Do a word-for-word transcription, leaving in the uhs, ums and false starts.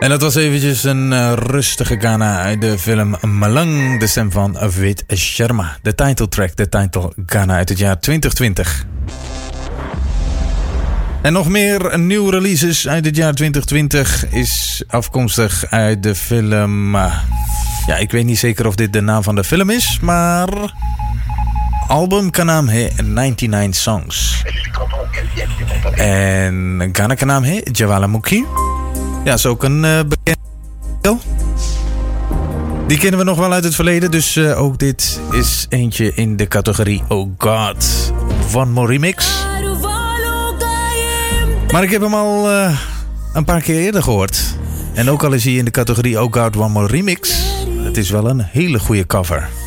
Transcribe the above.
En dat was eventjes een uh, rustige Ghana uit de film Malang, de stem van Ved Sharma. De titeltrack, de title Ghana uit het jaar twintig twintig. En nog meer nieuwe releases uit het jaar twintig twintig is afkomstig uit de film... Uh, ja, ik weet niet zeker of dit de naam van de film is, maar... Album ka naam hai ninety-nine Songs. En Ghana ka naam hai Jawalamukhee. Ja, is ook een uh, bekend. Die kennen we nog wel uit het verleden. Dus uh, ook dit is eentje in de categorie Oh God. One More Remix. Maar ik heb hem al uh, een paar keer eerder gehoord. En ook al is hij in de categorie Oh God, One More Remix. Het is wel een hele goede cover.